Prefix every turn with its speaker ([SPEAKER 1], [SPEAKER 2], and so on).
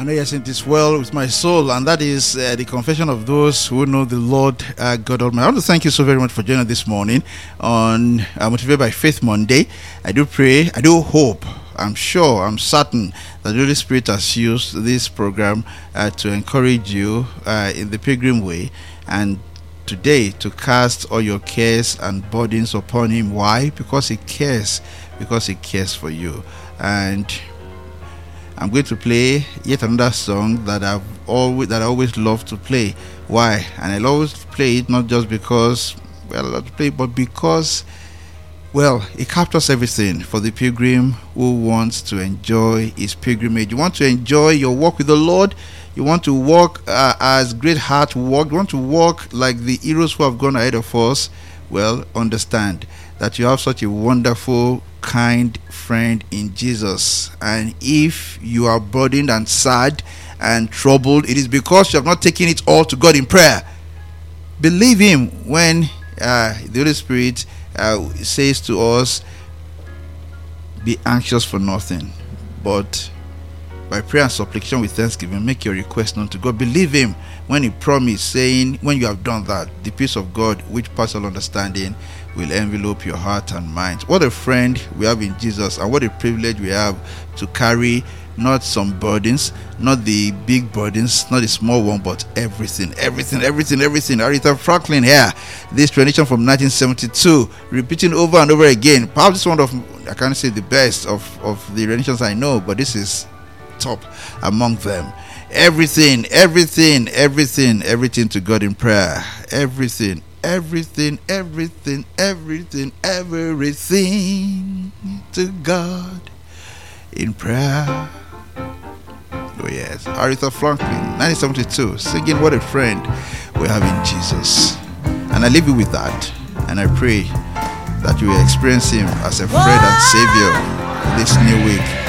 [SPEAKER 1] I know yes, it is well with my soul, and that is the confession of those who know the Lord God Almighty. I want to thank you so very much for joining this morning on Motivated by Faith Monday. I do pray, I do hope, I'm sure, I'm certain that the Holy Spirit has used this program to encourage you in the pilgrim way, and today to cast all your cares and burdens upon Him. Why? Because He cares for you. And I'm going to play yet another song that I always love to play. Why? And I'll always play it not just because I love to play it, but because it captures everything for the pilgrim who wants to enjoy his pilgrimage. You want to enjoy your walk with the Lord. You want to walk as great heart walk. You want to walk like the heroes who have gone ahead of us. Well, understand that you have such a wonderful, kind friend in Jesus. And if you are burdened and sad and troubled, it is because you have not taken it all to God in prayer. Believe Him when the Holy Spirit says to us, be anxious for nothing, but by prayer and supplication with thanksgiving, make your request known to God. Believe Him when He promised, saying, when you have done that, the peace of God, which passes all understanding, will envelope your heart and mind. What a friend we have in Jesus, and what a privilege we have to carry not some burdens, not the big burdens, not the small one, but everything. Aretha Franklin here, this tradition from 1972, repeating over and over again. Perhaps it's one of, I can't say the best of the renditions I know, but this is top among them. Everything to God in prayer. Everything to God in prayer. Oh yes, Aretha Franklin, 1972, singing What a Friend We Have in Jesus. And I leave you with that, and I pray that you will experience Him as a friend and Savior this new week.